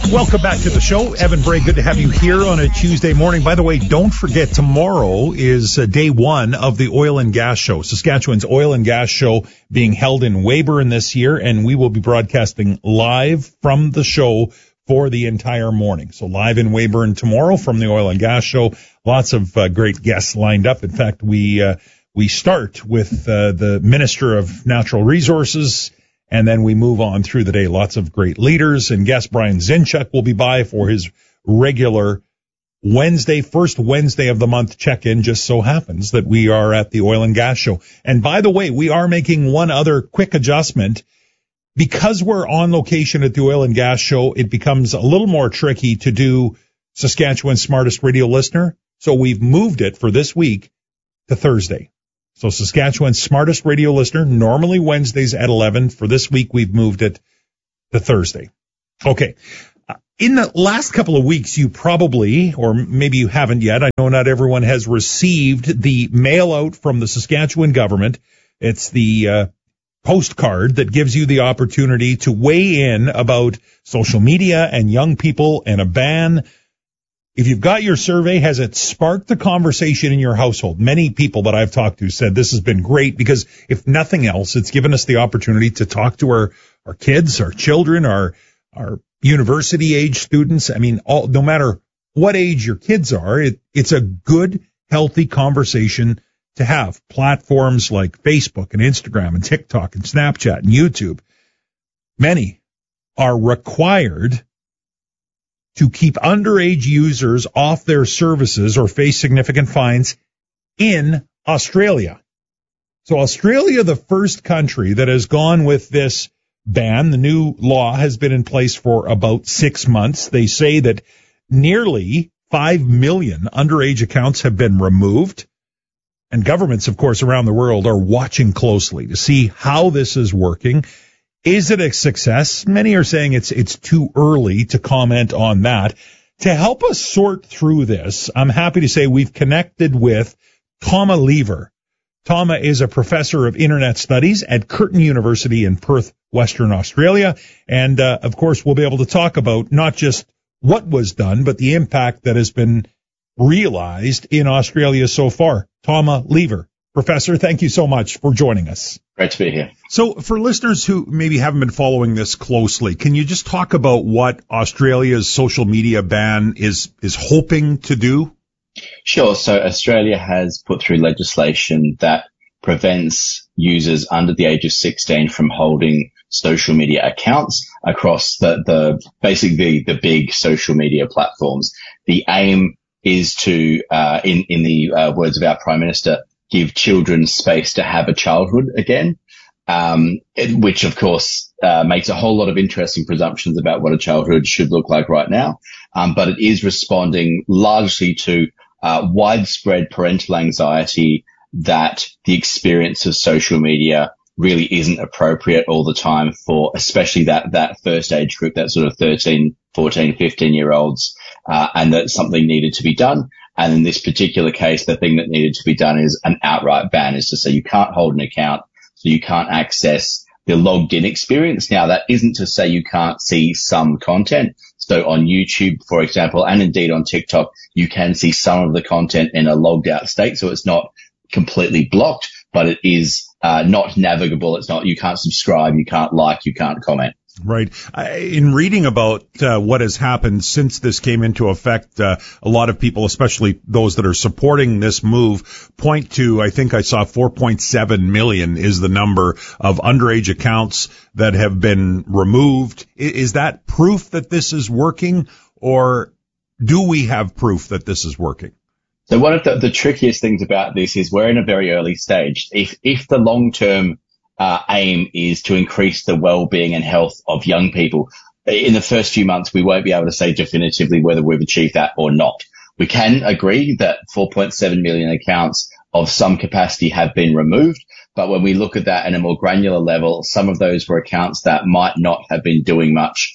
Welcome back to the show. Evan Bray, good to have you here on a Tuesday morning. By the way, don't forget, tomorrow is day one of the Oil and Gas Show, Saskatchewan's Oil and Gas Show being held in Weyburn this year, and we will be broadcasting live from the show for the entire morning. So live in Weyburn tomorrow from the Oil and Gas Show. Lots of great guests lined up. In fact, we start with the Minister of Natural Resources, and then we move on through the day. Lots of great leaders and guests. Brian Zinchuk will be by for his regular first Wednesday of the month check-in. Just so happens that we are at the Oil and Gas Show. And by the way, we are making one other quick adjustment. Because we're on location at the Oil and Gas Show, it becomes a little more tricky to do Saskatchewan's Smartest Radio Listener. So we've moved it for this week to Thursday. So Saskatchewan's Smartest Radio Listener, normally Wednesdays at 11. For this week, we've moved it to Thursday. Okay. In the last couple of weeks, you probably, or maybe you haven't yet, I know not everyone has received the mail out from the Saskatchewan government. It's the postcard that gives you the opportunity to weigh in about social media and young people and a ban. If you've got your survey, has it sparked the conversation in your household? Many people that I've talked to said this has been great because if nothing else, it's given us the opportunity to talk to our kids, our children, our university age students. I mean, no matter what age your kids are, it's a good, healthy conversation to have. Platforms like Facebook and Instagram and TikTok and Snapchat and YouTube, many are required to keep underage users off their services or face significant fines in Australia. So Australia, the first country that has gone with this ban. The new law has been in place for about 6 months. They say that nearly 5 million underage accounts have been removed. And governments, of course, around the world are watching closely to see how this is working. Is it a success? Many are saying it's too early to comment on that. To help us sort through this, I'm happy to say we've connected with Thoma Lever. Thoma is a professor of internet studies at Curtin University in Perth, Western Australia. And, of course, we'll be able to talk about not just what was done, but the impact that has been realized in Australia so far. Thoma Lever. Professor, thank you so much for joining us. Great to be here. So for listeners who maybe haven't been following this closely, can you just talk about what Australia's social media ban is hoping to do? Sure. So Australia has put through legislation that prevents users under the age of 16 from holding social media accounts across basically the big social media platforms. The aim is to, in the words of our Prime Minister, give children space to have a childhood again, which of course makes a whole lot of interesting presumptions about what a childhood should look like right now. But it is responding largely to widespread parental anxiety that the experience of social media really isn't appropriate all the time for especially that first age group, that sort of 13, 14, 15-year-olds, and that something needed to be done. And in this particular case, the thing that needed to be done is an outright ban, is to say you can't hold an account, so you can't access the logged in experience. Now, that isn't to say you can't see some content. So on YouTube, for example, and indeed on TikTok, you can see some of the content in a logged out state. So it's not completely blocked, but it is not navigable. It's not, you can't subscribe, you can't like, you can't comment. Right. In reading about what has happened since this came into effect, a lot of people, especially those that are supporting this move, point to, I think I saw 4.7 million is the number of underage accounts that have been removed. Is that proof that this is working, or do we have proof that this is working? So one of the trickiest things about this is we're in a very early stage. If the long-term aim is to increase the well-being and health of young people, in the first few months, we won't be able to say definitively whether we've achieved that or not. We can agree that 4.7 million accounts of some capacity have been removed. But when we look at that at a more granular level, some of those were accounts that might not have been doing much.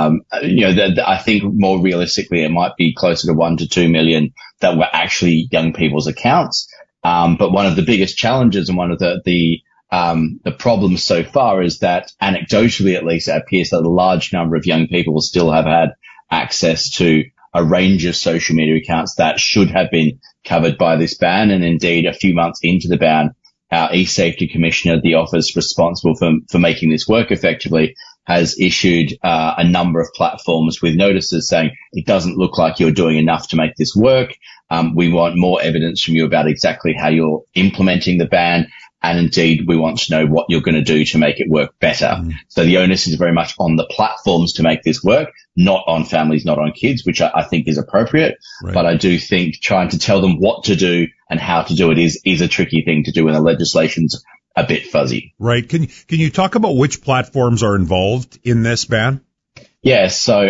I think more realistically, it might be closer to 1 to 2 million that were actually young people's accounts. But one of the biggest challenges and one of the problems so far is that anecdotally, at least, it appears that a large number of young people still have had access to a range of social media accounts that should have been covered by this ban. And indeed, a few months into the ban, our e-safety commissioner, the office responsible for making this work effectively, has issued a number of platforms with notices saying it doesn't look like you're doing enough to make this work. We want more evidence from you about exactly how you're implementing the ban. And indeed, we want to know what you're going to do to make it work better. So the onus is very much on the platforms to make this work, not on families, not on kids, which I think is appropriate. Right. But I do think trying to tell them what to do and how to do it is a tricky thing to do when the legislation's a bit fuzzy. Right. Can you talk about which platforms are involved in this ban? Yeah, so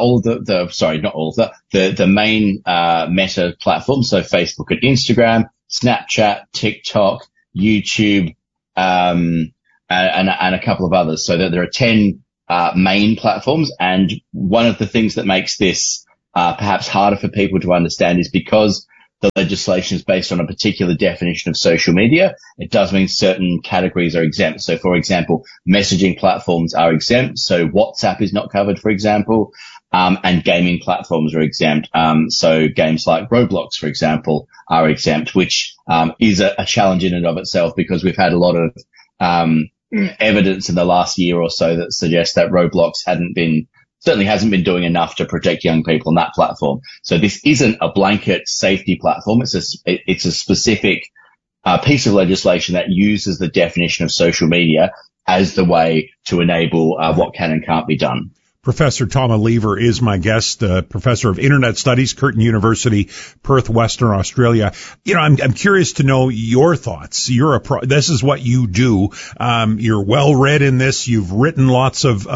the main Meta platforms, so Facebook and Instagram, Snapchat, TikTok, YouTube, and a couple of others. So there are 10 main platforms, and one of the things that makes this perhaps harder for people to understand is because the legislation is based on a particular definition of social media, it does mean certain categories are exempt. So, for example, messaging platforms are exempt. So WhatsApp is not covered, for example, and gaming platforms are exempt. So games like Roblox, for example, are exempt, which is a challenge in and of itself, because we've had a lot of evidence in the last year or so that suggests that Roblox certainly hasn't been doing enough to protect young people on that platform. So this isn't a blanket safety platform. It's a specific piece of legislation that uses the definition of social media as the way to enable what can and can't be done. Professor Tom Lever is my guest, professor of Internet Studies, Curtin University, Perth, Western Australia. You know, I'm curious to know your thoughts. This is what you do. You're well read in this. You've written lots of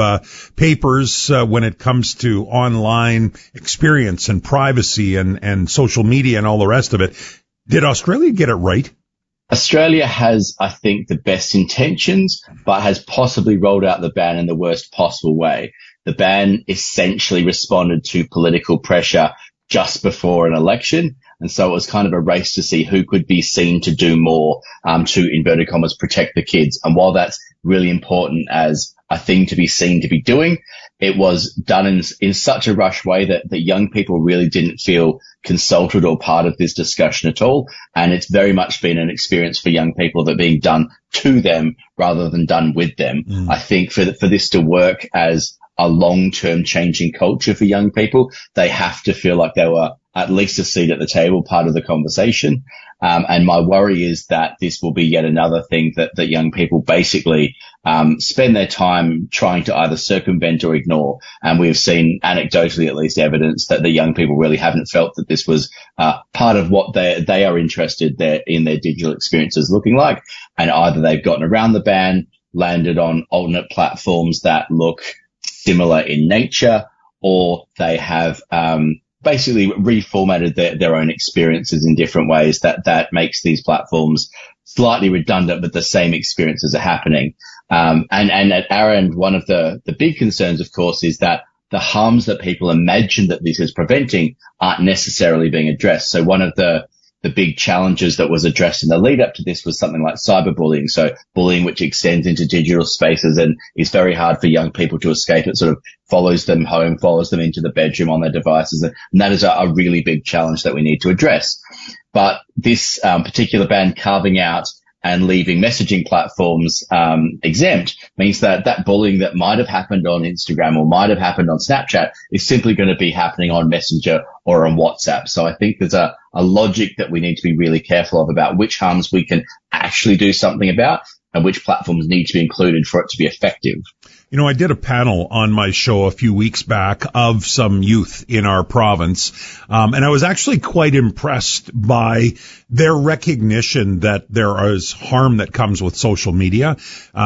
papers when it comes to online experience and privacy and social media and all the rest of it. Did Australia get it right? Australia has, I think, the best intentions, but has possibly rolled out the ban in the worst possible way. The ban essentially responded to political pressure just before an election. And so it was kind of a race to see who could be seen to do more, to, inverted commas, protect the kids. And while that's really important as a thing to be seen to be doing, it was done in such a rush way that the young people really didn't feel consulted or part of this discussion at all. And it's very much been an experience for young people that being done to them rather than done with them. I think for this to work as a long-term changing culture for young people, they have to feel like they were at least a seat at the table, part of the conversation. And my worry is that this will be yet another thing that young people basically spend their time trying to either circumvent or ignore. And we've seen anecdotally, at least, evidence that the young people really haven't felt that this was part of what they are interested in their digital experiences looking like. And either they've gotten around the ban, landed on alternate platforms that look similar in nature, or they have basically reformatted their own experiences in different ways that makes these platforms slightly redundant, but the same experiences are happening. And at our end, one of the big concerns, of course, is that the harms that people imagine that this is preventing aren't necessarily being addressed. So one of the big challenges that was addressed in the lead up to this was something like cyberbullying. So bullying, which extends into digital spaces and is very hard for young people to escape. It sort of follows them home, follows them into the bedroom on their devices. And that is a really big challenge that we need to address. But this particular ban carving out and leaving messaging platforms exempt means that bullying that might have happened on Instagram or might have happened on Snapchat is simply going to be happening on Messenger or on WhatsApp. So I think there's a logic that we need to be really careful of about which harms we can actually do something about and which platforms need to be included for it to be effective. You know, I did a panel on my show a few weeks back of some youth in our province, and I was actually quite impressed by their recognition that there is harm that comes with social media.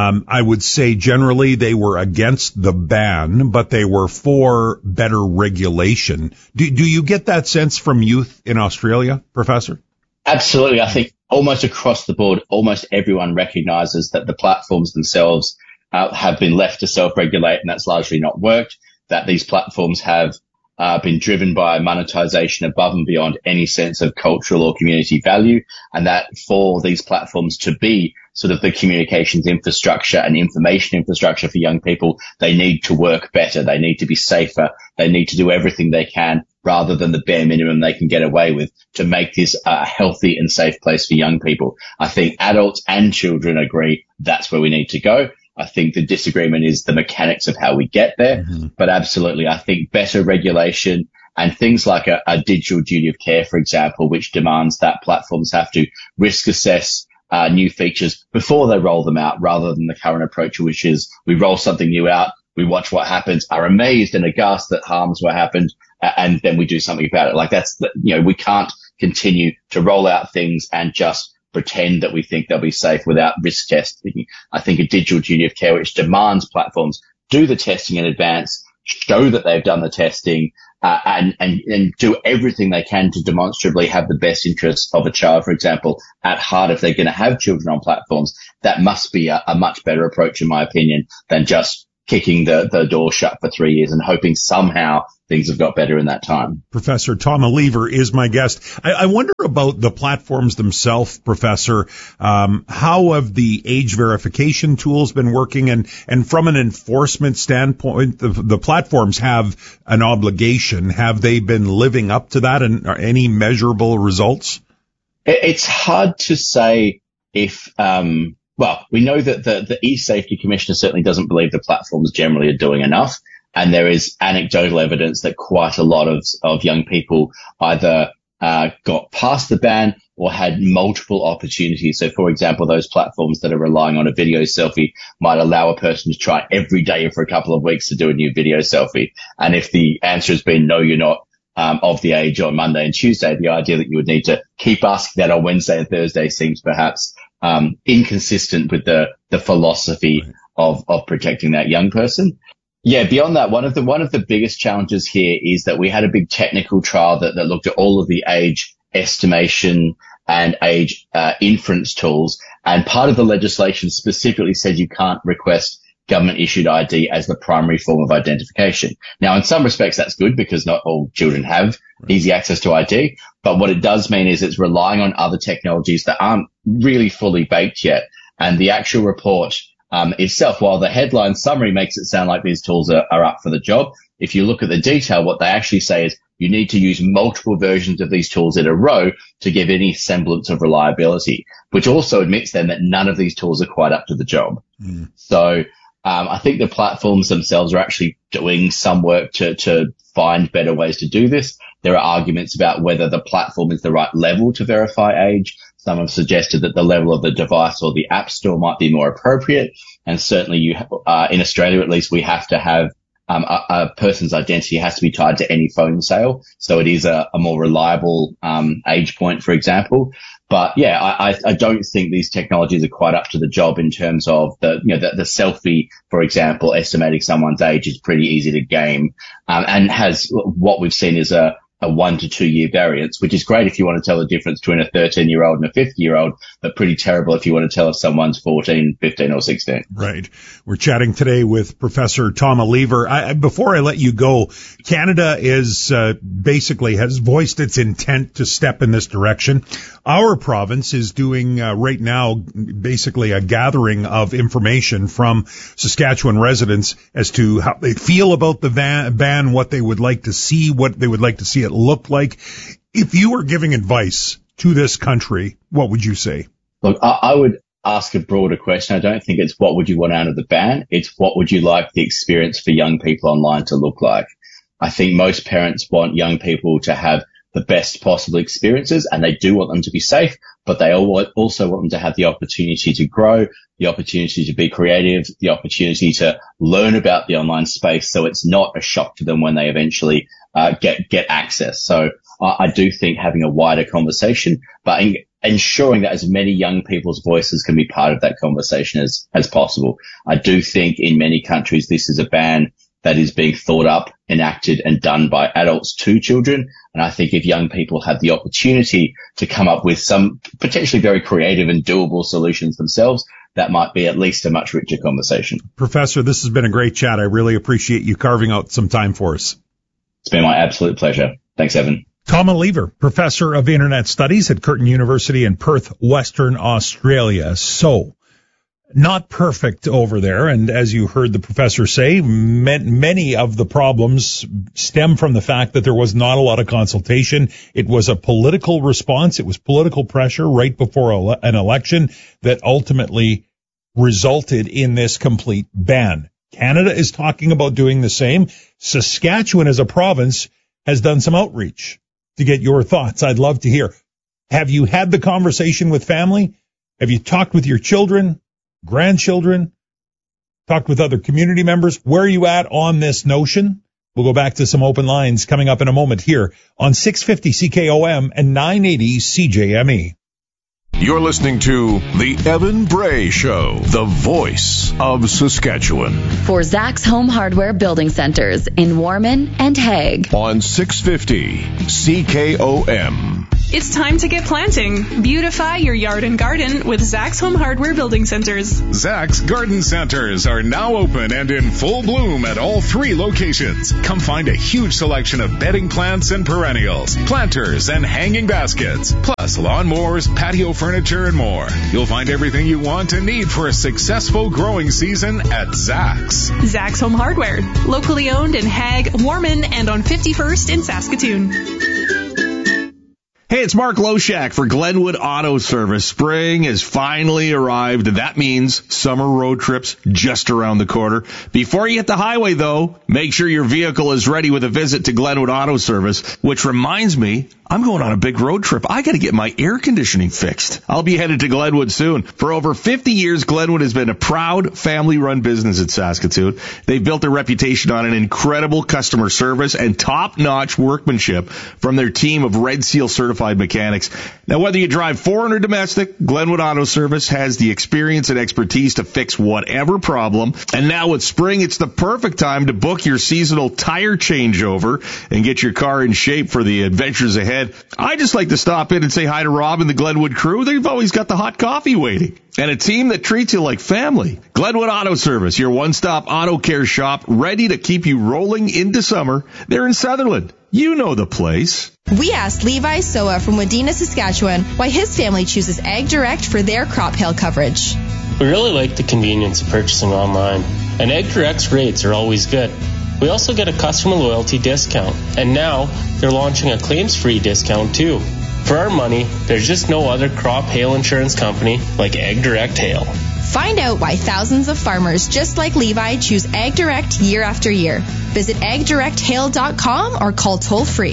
I would say generally they were against the ban, but they were for better regulation. Do you get that sense from youth in Australia, Professor? Absolutely. I think almost across the board, almost everyone recognizes that the platforms themselves have been left to self-regulate, and that's largely not worked, that these platforms have been driven by monetization above and beyond any sense of cultural or community value, and that for these platforms to be sort of the communications infrastructure and information infrastructure for young people, they need to work better. They need to be safer. They need to do everything they can rather than the bare minimum they can get away with to make this a healthy and safe place for young people. I think adults and children agree that's where we need to go. I think the disagreement is the mechanics of how we get there. Mm-hmm. But absolutely, I think better regulation and things like a digital duty of care, for example, which demands that platforms have to risk assess new features before they roll them out, rather than the current approach, which is we roll something new out, we watch what happens, are amazed and aghast that harms what happened, and then we do something about it. Like we can't continue to roll out things and just pretend that we think they'll be safe without risk testing. I think a digital duty of care, which demands platforms do the testing in advance, show that they've done the testing, and do everything they can to demonstrably have the best interests of a child, for example, at heart if they're going to have children on platforms. That must be a much better approach, in my opinion, than just kicking the door shut for 3 years and hoping somehow things have got better in that time. Professor Tom Oliver is my guest. I wonder about the platforms themselves, Professor. How have the age verification tools been working? And from an enforcement standpoint, the platforms have an obligation. Have they been living up to that, and are any measurable results? It's hard to say if, well, we know that the e-safety commissioner certainly doesn't believe the platforms generally are doing enough. And there is anecdotal evidence that quite a lot of young people either got past the ban or had multiple opportunities. So, for example, those platforms that are relying on a video selfie might allow a person to try every day for a couple of weeks to do a new video selfie. And if the answer has been no, you're not of the age on Monday and Tuesday, the idea that you would need to keep asking that on Wednesday and Thursday seems perhaps inconsistent with the philosophy of protecting that young person. Yeah, beyond that, one of the biggest challenges here is that we had a big technical trial that looked at all of the age estimation and age inference tools, and part of the legislation specifically said you can't request government-issued ID as the primary form of identification. Now, in some respects, that's good because not all children have easy access to ID, but what it does mean is it's relying on other technologies that aren't really fully baked yet, and the actual report itself, while the headline summary makes it sound like these tools are up for the job, if you look at the detail, what they actually say is you need to use multiple versions of these tools in a row to give any semblance of reliability, which also admits then that none of these tools are quite up to the job. So I think the platforms themselves are actually doing some work to find better ways to do this. There are arguments about whether the platform is the right level to verify age. Some have suggested that the level of the device or the app store might be more appropriate. And certainly in Australia, at least, we have to have a person's identity has to be tied to any phone sale. So it is a more reliable age point, for example. But yeah, I don't think these technologies are quite up to the job in terms of the selfie, for example, estimating someone's age is pretty easy to game, and has what we've seen is a 1 to 2 year variance, which is great if you want to tell the difference between a 13-year-old and a 50-year-old, but pretty terrible if you want to tell if someone's 14, 15, or 16. Right. We're chatting today with Professor Tom Oliver. Before I let you go, Canada is basically has voiced its intent to step in this direction. Our province is doing right now basically a gathering of information from Saskatchewan residents as to how they feel about the ban, what they would like to see, what they would like to see it look like. If you were giving advice to this country, what would you say? Look, I would ask a broader question. I don't think it's what would you want out of the ban. It's what would you like the experience for young people online to look like. I think most parents want young people to have the best possible experiences, and they do want them to be safe, but they also want them to have the opportunity to grow, the opportunity to be creative, the opportunity to learn about the online space, so it's not a shock to them when they eventually get access. So I do think having a wider conversation, but ensuring that as many young people's voices can be part of that conversation as possible. I do think in many countries this is a ban that is being thought up, enacted, and done by adults to children. And I think if young people have the opportunity to come up with some potentially very creative and doable solutions themselves, that might be at least a much richer conversation. Professor, this has been a great chat. I really appreciate you carving out some time for us. It's been my absolute pleasure. Thanks, Evan. Tom Lever, Professor of Internet Studies at Curtin University in Perth, Western Australia. So, not perfect over there. And as you heard the professor say, many of the problems stem from the fact that there was not a lot of consultation. It was a political response. It was political pressure right before an election that ultimately resulted in this complete ban. Canada is talking about doing the same. Saskatchewan as a province has done some outreach to get your thoughts. I'd love to hear. Have you had the conversation with family? Have you talked with your children? Grandchildren, talked with other community members? Where are you at on this notion? We'll go back to some open lines coming up in a moment here on 650 CKOM and 980 CJME. You're listening to The Evan Bray Show, the voice of Saskatchewan. For Zach's Home Hardware Building Centers in Warman and Hague. On 650 CKOM. It's time to get planting. Beautify your yard and garden with Zach's Home Hardware Building Centers. Zach's Garden Centers are now open and in full bloom at all 3 locations. Come find a huge selection of bedding plants and perennials, planters and hanging baskets, plus lawnmowers, patio furniture, and more. You'll find everything you want and need for a successful growing season at Zach's. Zach's Home Hardware, locally owned in Hague, Warman, and on 51st in Saskatoon. Hey, it's Mark Loshak for Glenwood Auto Service. Spring has finally arrived, and that means summer road trips just around the corner. Before you hit the highway, though, make sure your vehicle is ready with a visit to Glenwood Auto Service, which reminds me, I'm going on a big road trip. I got to get my air conditioning fixed. I'll be headed to Glenwood soon. For over 50 years, Glenwood has been a proud family-run business in Saskatoon. They've built a reputation on an incredible customer service and top-notch workmanship from their team of Red Seal certified mechanics. Now, whether you drive foreign or domestic, Glenwood Auto Service has the experience and expertise to fix whatever problem. And now with spring, it's the perfect time to book your seasonal tire changeover and get your car in shape for the adventures ahead. I just like to stop in and say hi to Rob and the Glenwood crew. They've always got the hot coffee waiting. And a team that treats you like family. Glenwood Auto Service, your one-stop auto care shop, ready to keep you rolling into summer. They're in Sutherland. You know the place. We asked Levi Soa from Wadena, Saskatchewan, why his family chooses Ag Direct for their crop hail coverage. We really like the convenience of purchasing online, and Ag Direct's rates are always good. We also get a customer loyalty discount, and now they're launching a claims-free discount too. For our money, there's just no other crop hail insurance company like Ag Direct Hail. Find out why thousands of farmers just like Levi choose Ag Direct year after year. Visit agdirecthail.com or call toll-free.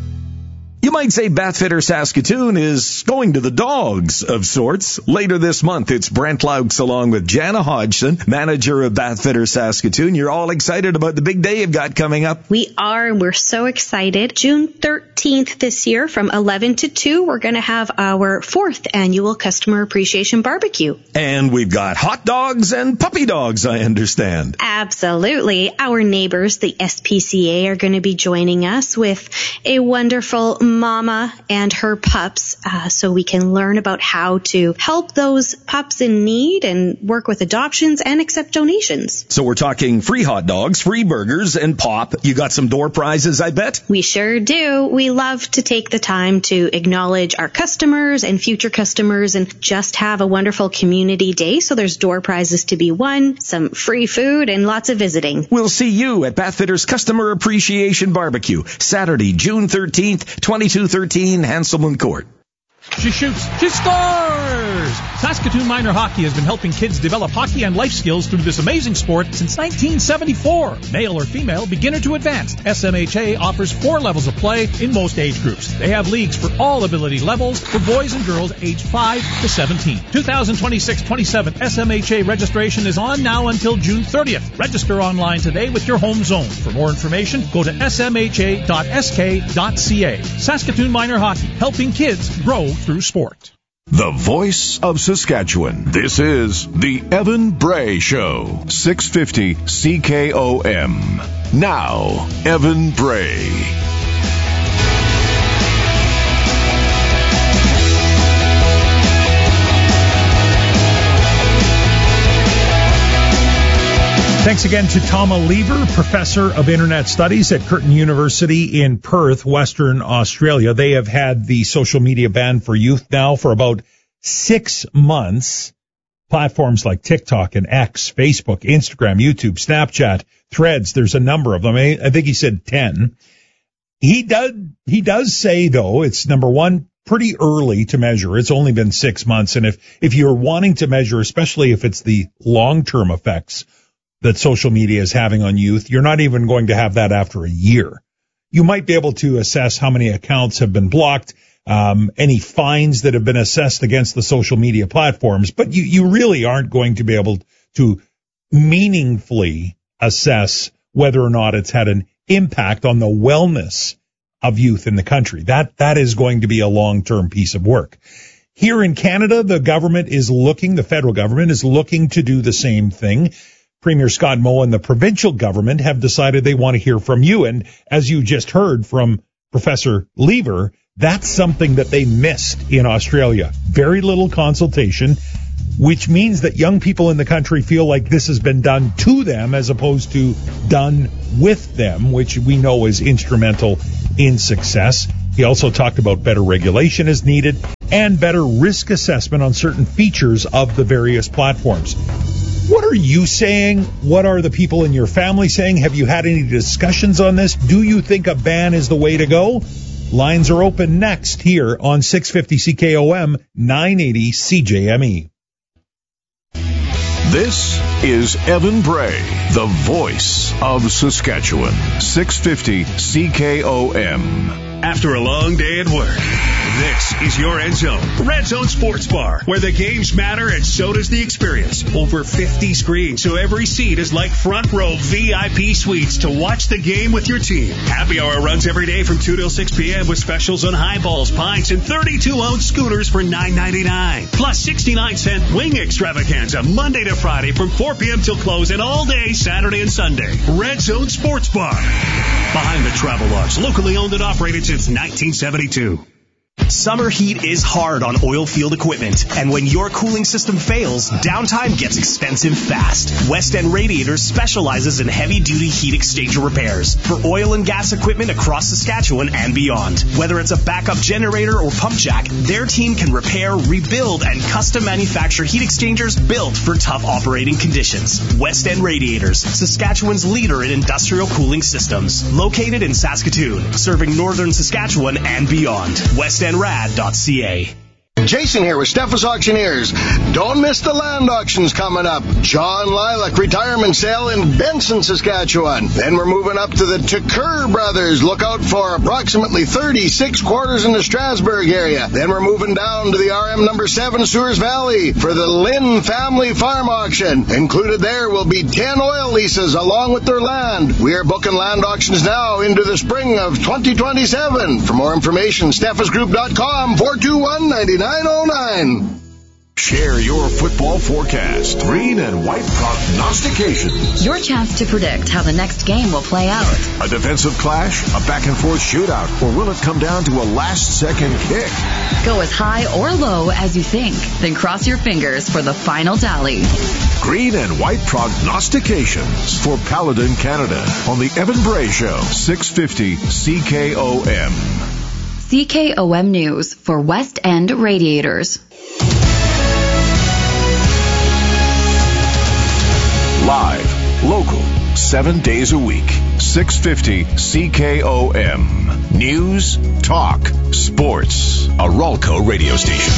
You might say Bathfitter Saskatoon is going to the dogs of sorts. Later this month, it's Brent Laux along with Jana Hodgson, manager of Bathfitter Saskatoon. You're all excited about the big day you've got coming up. We are, and we're so excited. June 13th this year from 11 to 2, we're going to have our 4th annual Customer Appreciation Barbecue. And we've got hot dogs and puppy dogs, I understand. Absolutely. Our neighbors, the SPCA, are going to be joining us with a wonderful mama and her pups, so we can learn about how to help those pups in need and work with adoptions and accept donations. So we're talking free hot dogs, free burgers, and pop. You got some door prizes, I bet? We sure do. We love to take the time to acknowledge our customers and future customers and just have a wonderful community day. So there's door prizes to be won, some free food, and lots of visiting. We'll see you at Bathfitter's Customer Appreciation Barbecue, Saturday, June 13th, 2213 Hanselman Court. She shoots. She scores! Saskatoon Minor Hockey has been helping kids develop hockey and life skills through this amazing sport since 1974. Male or female, beginner to advanced, SMHA offers 4 levels of play in most age groups. They have leagues for all ability levels for boys and girls aged 5 to 17. 2026-27 SMHA registration is on now until June 30th. Register online today with your home zone. For more information, go to smha.sk.ca. Saskatoon Minor Hockey, helping kids grow through sport. The voice of Saskatchewan. This is The Evan Bray Show, 650 CKOM. Now, Evan Bray. Thanks again to Tama Lever, Professor of Internet Studies at Curtin University in Perth, Western Australia. They have had the social media ban for youth now for about 6 months. Platforms like TikTok and X, Facebook, Instagram, YouTube, Snapchat, Threads, there's a number of them. I think he said 10. He does say, though, it's number one, pretty early to measure. It's only been 6 months. And if you're wanting to measure, especially if it's the long-term effects that social media is having on youth, you're not even going to have that after a year. You might be able to assess how many accounts have been blocked, any fines that have been assessed against the social media platforms, but you really aren't going to be able to meaningfully assess whether or not it's had an impact on the wellness of youth in the country. That is going to be a long-term piece of work. Here in Canada, the federal government is looking to do the same thing. Premier Scott Moe and the provincial government have decided they want to hear from you. And as you just heard from Professor Lever, that's something that they missed in Australia. Very little consultation, which means that young people in the country feel like this has been done to them as opposed to done with them, which we know is instrumental in success. He also talked about better regulation is needed and better risk assessment on certain features of the various platforms. What are you saying? What are the people in your family saying? Have you had any discussions on this? Do you think a ban is the way to go? Lines are open next here on 650 CKOM 980 CJME. This is Evan Bray, the voice of Saskatchewan. 650 CKOM. After a long day at work, this is your End Zone, Red Zone Sports Bar, where the games matter and so does the experience. Over 50 screens, so every seat is like front row VIP suites to watch the game with your team. Happy hour runs every day from 2 till 6 p.m. with specials on highballs, pints, and 32-ounce scooters for $9.99. Plus 69-cent wing extravaganza Monday to Friday from 4 p.m. till close and all day Saturday and Sunday. Red Zone Sports Bar. Behind the Travel Lodge, locally owned and operated since 1972. Summer heat is hard on oil field equipment, and when your cooling system fails, downtime gets expensive fast. West End Radiators specializes in heavy-duty heat exchanger repairs for oil and gas equipment across Saskatchewan and beyond. Whether it's a backup generator or pump jack, their team can repair, rebuild, and custom manufacture heat exchangers built for tough operating conditions. West End Radiators, Saskatchewan's leader in industrial cooling systems. Located in Saskatoon, serving northern Saskatchewan and beyond. WestEndRad.ca. Jason here with Steffes Auctioneers. Don't miss the land auctions coming up. John Lilac retirement sale in Benson, Saskatchewan. Then we're moving up to the Tucker Brothers. Look out for approximately 36 quarters in the Strasbourg area. Then we're moving down to the RM number 7 Sewers Valley for the Lynn Family Farm Auction. Included there will be 10 oil leases along with their land. We are booking land auctions now into the spring of 2027. For more information, steffesgroup.com 421-9909. Share your football forecast. Green and white prognostications. Your chance to predict how the next game will play out. A defensive clash, a back-and-forth shootout, or will it come down to a last-second kick? Go as high or low as you think, then cross your fingers for the final tally. Green and white prognostications for Paladin Canada on the Evan Bray Show, 650 CKOM. CKOM News for West End Radiators. Live, local, 7 days a week. 650 CKOM. News, talk, sports. A Ralco radio station.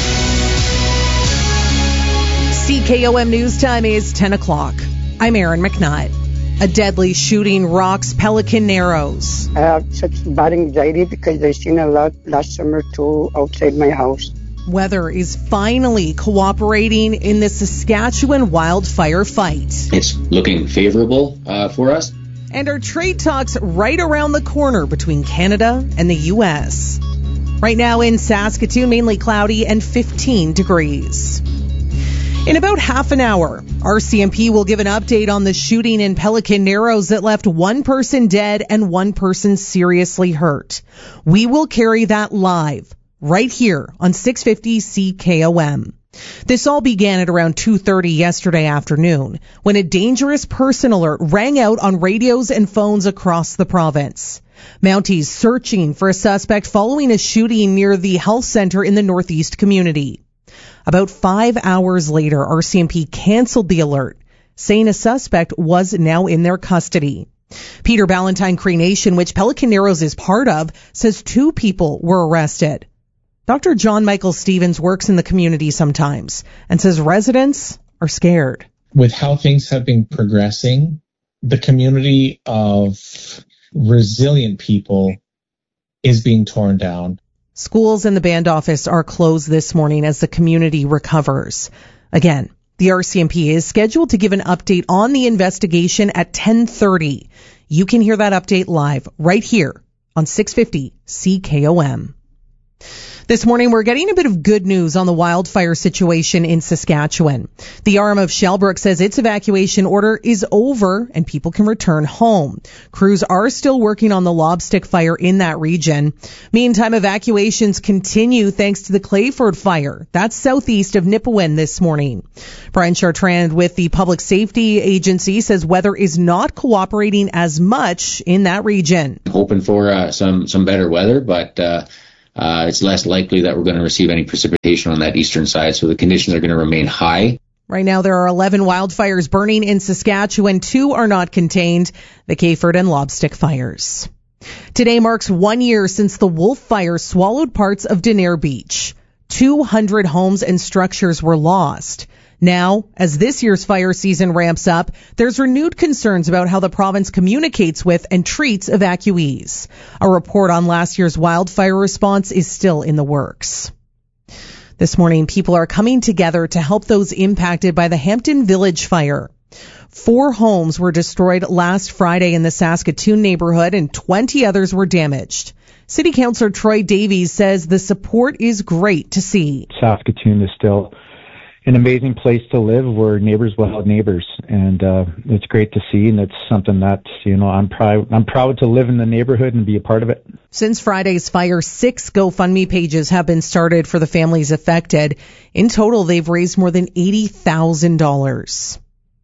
CKOM News time is 10 o'clock. I'm Erin McNutt. A deadly shooting rocks Pelican Narrows. I have such bad anxiety because I've seen a lot last summer too outside my house. Weather is finally cooperating in the Saskatchewan wildfire fight. It's looking favorable for us. And our trade talks right around the corner between Canada and the U.S. Right now in Saskatoon, mainly cloudy and 15 degrees. In about half an hour, RCMP will give an update on the shooting in Pelican Narrows that left one person dead and one person seriously hurt. We will carry that live right here on 650 CKOM. This all began at around 2:30 yesterday afternoon when a dangerous person alert rang out on radios and phones across the province. Mounties searching for a suspect following a shooting near the health center in the Northeast community. About 5 hours later, RCMP canceled the alert, saying a suspect was now in their custody. Peter Ballantyne Cree Nation, which Pelican Narrows is part of, says 2 people were arrested. Dr. John Michael Stevens works in the community sometimes and says residents are scared. With how things have been progressing, the community of resilient people is being torn down. Schools and the band office are closed this morning as the community recovers. Again, the RCMP is scheduled to give an update on the investigation at 10:30. You can hear that update live right here on 650 CKOM. This morning, we're getting a bit of good news on the wildfire situation in Saskatchewan. The arm of Shellbrook says its evacuation order is over and people can return home. Crews are still working on the lobstick fire in that region. Meantime, evacuations continue thanks to the Clayford fire. That's southeast of Nipawin this morning. Brian Chartrand with the Public Safety Agency says weather is not cooperating as much in that region. Hoping for some better weather, but it's less likely that we're going to receive any precipitation on that eastern side, so the conditions are going to remain high. Right now, there are 11 wildfires burning in Saskatchewan. 2 are not contained, the Cayford and Lobstick fires. Today marks 1 year since the Wolf Fire swallowed parts of Denair Beach. 200 homes and structures were lost. Now, as this year's fire season ramps up, there's renewed concerns about how the province communicates with and treats evacuees. A report on last year's wildfire response is still in the works. This morning, people are coming together to help those impacted by the Hampton Village fire. 4 homes were destroyed last Friday in the Saskatoon neighborhood and 20 others were damaged. City Councillor Troy Davies says the support is great to see. Saskatoon is still an amazing place to live where neighbors will help neighbors. And it's great to see. And it's something that, I'm proud to live in the neighborhood and be a part of it. Since Friday's fire, 6 GoFundMe pages have been started for the families affected. In total, they've raised more than $80,000.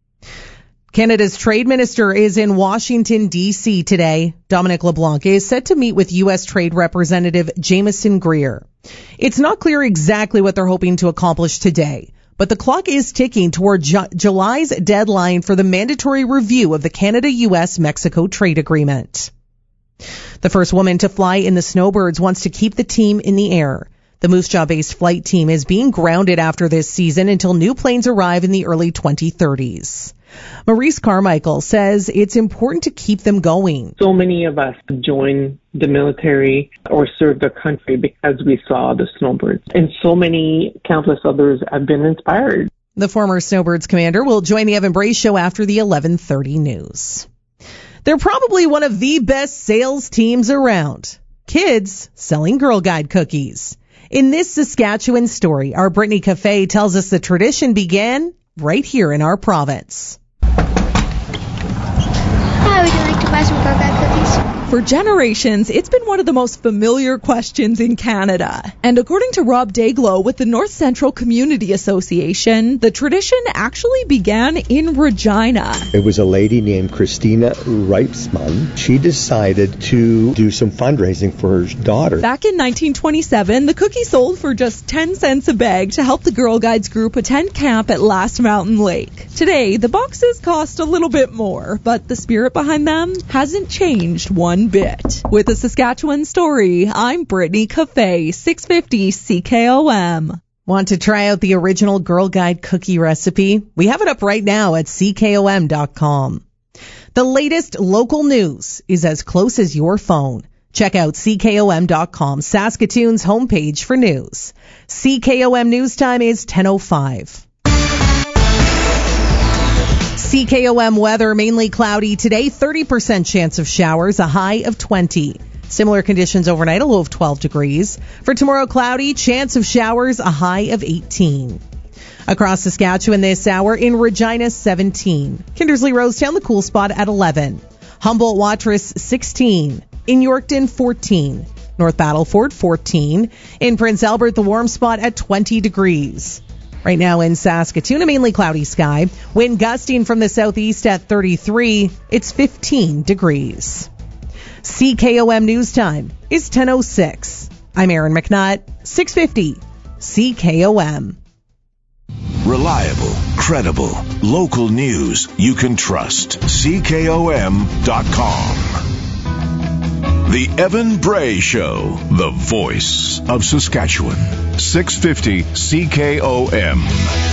Canada's trade minister is in Washington, D.C. today. Dominic LeBlanc is set to meet with U.S. Trade Representative Jameson Greer. It's not clear exactly what they're hoping to accomplish today, but the clock is ticking toward July's deadline for the mandatory review of the Canada-U.S.-Mexico trade agreement. The first woman to fly in the Snowbirds wants to keep the team in the air. The Moose Jaw-based flight team is being grounded after this season until new planes arrive in the early 2030s. Maurice Carmichael says it's important to keep them going. So many of us joined the military or served our country because we saw the Snowbirds. And so many countless others have been inspired. The former Snowbirds commander will join the Evan Bray Show after the 11:30 news. They're probably one of the best sales teams around. Kids selling Girl Guide cookies. In this Saskatchewan story, our Brittany Cafe tells us the tradition began right here in our province. Would you like to buy some Girl Guide cookies? For generations, it's been one of the most familiar questions in Canada. And according to Rob Dayglow with the North Central Community Association, the tradition actually began in Regina. It was a lady named Christina Reipsman. She decided to do some fundraising for her daughter. Back in 1927, the cookie sold for just 10 cents a bag to help the Girl Guides group attend camp at Last Mountain Lake. Today, the boxes cost a little bit more, but the spirit behind them hasn't changed one bit. With a Saskatchewan story, I'm Brittany Cafe, 650 CKOM. Want to try out the original Girl Guide cookie recipe? We have it up right now at CKOM.com. The latest local news is as close as your phone. Check out CKOM.com, Saskatoon's homepage for news. CKOM news time is 10:05. CKOM weather, mainly cloudy today, 30% chance of showers, a high of 20. Similar conditions overnight, a low of 12 degrees. For tomorrow, cloudy, chance of showers, a high of 18. Across Saskatchewan this hour, in Regina, 17. Kindersley Rosetown, the cool spot at 11. Humboldt Watrous, 16. In Yorkton, 14. North Battleford, 14. In Prince Albert, the warm spot at 20 degrees. Right now in Saskatoon, a mainly cloudy sky. Wind gusting from the southeast at 33. It's 15 degrees. CKOM News Time is 10:06. I'm Aaron McNutt, 650 CKOM. Reliable, credible, local news you can trust. CKOM.com. The Evan Bray Show, the voice of Saskatchewan. 650 CKOM.